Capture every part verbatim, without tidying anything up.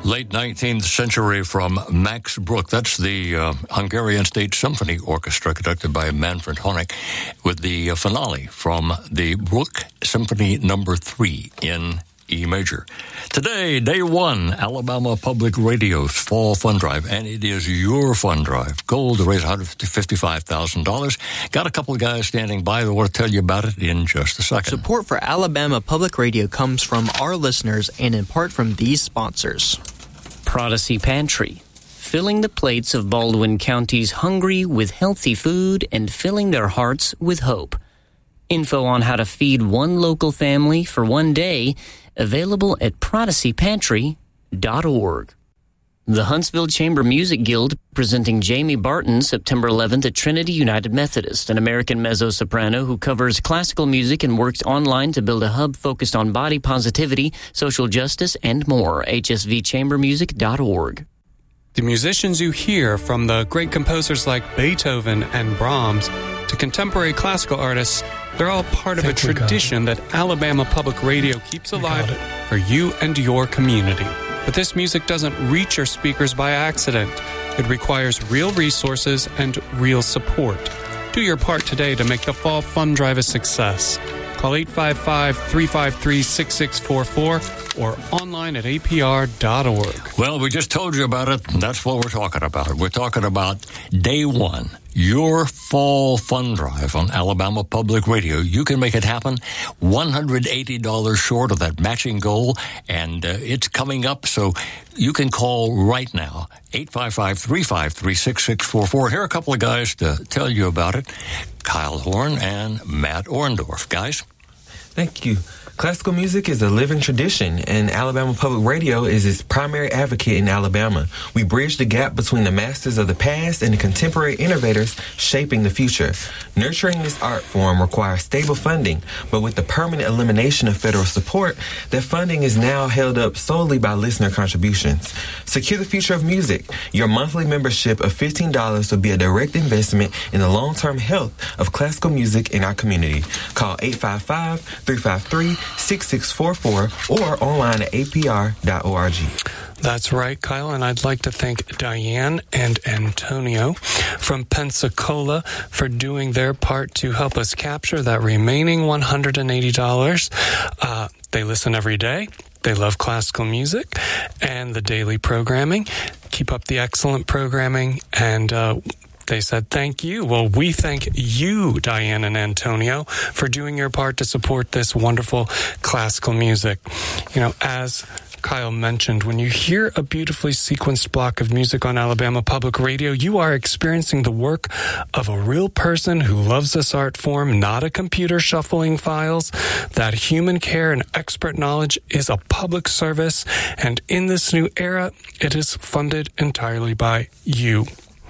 late nineteenth century from Max Bruch. That's the uh, Hungarian State Symphony Orchestra, conducted by Manfred Honeck, with the uh, finale from the Bruch Symphony Number Three in E major. Today, day one, Alabama Public Radio's Fall Fund Drive, and it is your fund drive. Goal to raise one hundred fifty-five thousand dollars. Got a couple of guys standing by that want to tell you about it in just a second. Support for Alabama Public Radio comes from our listeners and in part from these sponsors. Prodigy Pantry, filling the plates of Baldwin County's hungry with healthy food and filling their hearts with hope. Info on how to feed one local family for one day, available at prodigy pantry dot org. The Huntsville Chamber Music Guild presenting Jamie Barton September eleventh at Trinity United Methodist, an American mezzo-soprano who covers classical music and works online to build a hub focused on body positivity, social justice, and more. h s v chamber music dot org. The musicians you hear, from the great composers like Beethoven and Brahms to contemporary classical artists, they're all part of a tradition that Alabama Public Radio keeps alive for you and your community. But this music doesn't reach your speakers by accident. It requires real resources and real support. Do your part today to make the Fall Fund Drive a success. Call eight five five, three five three, six six four four or online at a p r dot org. Well, we just told you about it, and that's what we're talking about. We're talking about day one, your Fall Fund Drive on Alabama Public Radio. You can make it happen. one hundred eighty dollars short of that matching goal, and uh, it's coming up, so you can call right now, eight five five, three five three, six six four four. Here are a couple of guys to tell you about it, Kyle Horn and Matt Orndorff. Guys? Thank you. Classical music is a living tradition, and Alabama Public Radio is its primary advocate in Alabama. We bridge the gap between the masters of the past and the contemporary innovators shaping the future. Nurturing this art form requires stable funding, but with the permanent elimination of federal support, that funding is now held up solely by listener contributions. Secure the future of music. Your monthly membership of fifteen dollars will be a direct investment in the long-term health of classical music in our community. Call eight five five, three five three, six six four four or online at a p r dot org. That's right, Kyle, and I'd like to thank Diane and Antonio from Pensacola for doing their part to help us capture that remaining one hundred eighty dollars. Uh, they listen every day. They love classical music and the daily programming. Keep up the excellent programming, and uh, they said thank you. Well, we thank you, Diane and Antonio, for doing your part to support this wonderful classical music. You know, as Kyle mentioned, when you hear a beautifully sequenced block of music on Alabama Public Radio, you are experiencing the work of a real person who loves this art form, not a computer shuffling files. That human care and expert knowledge is a public service, and in this new era, it is funded entirely by you.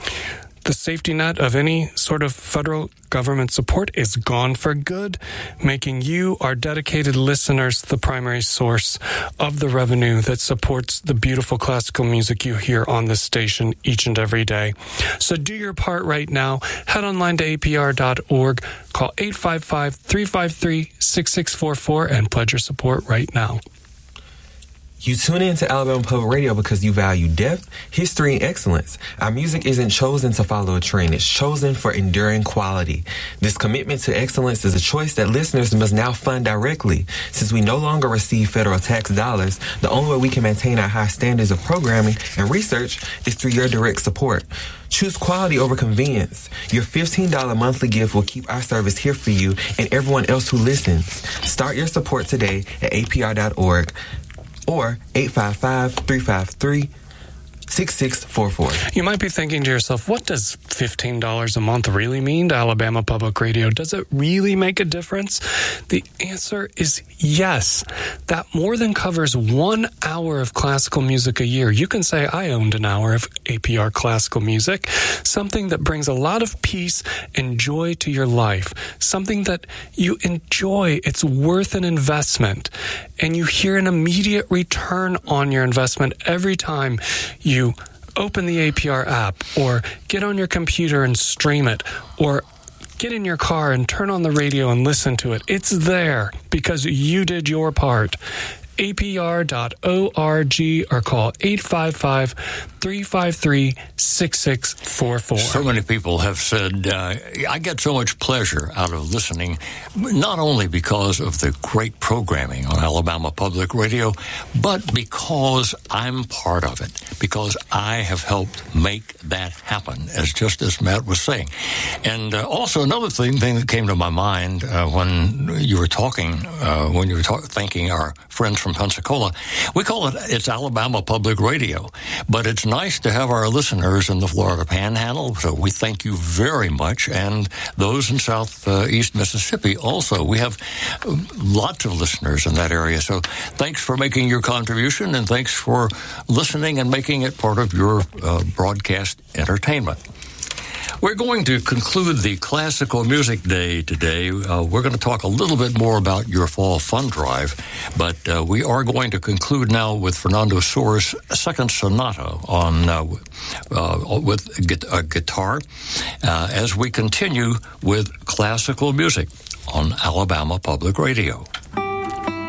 The safety net of any sort of federal government support is gone for good, making you, our dedicated listeners, the primary source of the revenue that supports the beautiful classical music you hear on this station each and every day. So do your part right now. Head online to a p r dot org, call eight five five, three five three, six six four four, and pledge your support right now. You tune in to Alabama Public Radio because you value depth, history, and excellence. Our music isn't chosen to follow a trend. It's chosen for enduring quality. This commitment to excellence is a choice that listeners must now fund directly. Since we no longer receive federal tax dollars, the only way we can maintain our high standards of programming and research is through your direct support. Choose quality over convenience. Your fifteen dollars monthly gift will keep our service here for you and everyone else who listens. Start your support today at a p r dot org. or eight five five, three five three, six six four four. You might be thinking to yourself, what does fifteen dollars a month really mean to Alabama Public Radio? Does it really make a difference? The answer is yes. That more than covers one hour of classical music a year. You can say, I owned an hour of A P R classical music, something that brings a lot of peace and joy to your life, something that you enjoy. It's worth an investment, and you hear an immediate return on your investment every time you open the A P R app or get on your computer and stream it or get in your car and turn on the radio and listen to it. It's there because you did your part. a p r dot org or call eight five five, three five three, six six four four. So many people have said, uh, I get so much pleasure out of listening, not only because of the great programming on Alabama Public Radio, but because I'm part of it, because I have helped make that happen, as just as Matt was saying. And uh, also another thing, thing that came to my mind uh, when you were talking, uh, when you were talk- thanking our friends from Pensacola, we call it, it's Alabama Public Radio, but it's nice to have our listeners in the Florida Panhandle, so we thank you very much, and those in southeast uh, Mississippi also. We have lots of listeners in that area, so thanks for making your contribution, and thanks for listening and making it part of your uh, broadcast entertainment. We're going to conclude the Classical Music Day today. Uh, we're going to talk a little bit more about your Fall Fund Drive, but uh, we are going to conclude now with Fernando Soares' Second Sonata on uh, uh, with a guitar uh, as we continue with classical music on Alabama Public Radio.